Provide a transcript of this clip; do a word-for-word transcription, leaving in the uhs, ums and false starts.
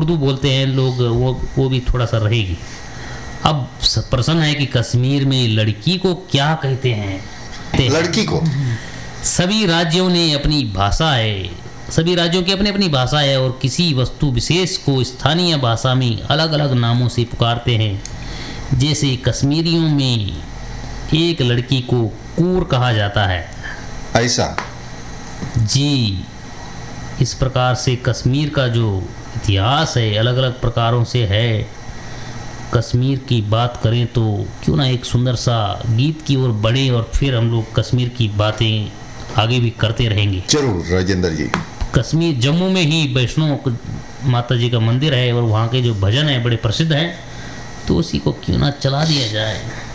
उर्दू बोलते हैं लोग, वो वो भी थोड़ा सा रहेगी। अब प्रश्न है कि कश्मीर में लड़की को क्या कहते हैं। लड़की को सभी राज्यों ने अपनी भाषा है, सभी राज्यों की अपनी अपनी भाषा है और किसी वस्तु विशेष को स्थानीय भाषा में अलग अलग नामों से पुकारते हैं। जैसे कश्मीरियों में एक लड़की को कूर कहा जाता है। ऐसा जी, इस प्रकार से कश्मीर का जो इतिहास है अलग अलग प्रकारों से है। कश्मीर की बात करें तो क्यों ना एक सुंदर सा गीत की ओर बढ़े और फिर हम लोग कश्मीर की बातें आगे भी करते रहेंगे। जरूर राजेंद्र जी। कश्मीर जम्मू में ही वैष्णो माता जी का मंदिर है और वहाँ के जो भजन है बड़े प्रसिद्ध हैं, तो उसी को क्यों ना चला दिया जाए।